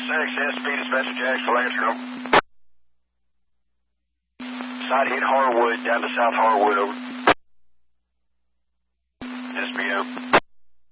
access, speed dispatcher Jacksonville, answer, over. Side hit Harwood, down to South Harwood, over.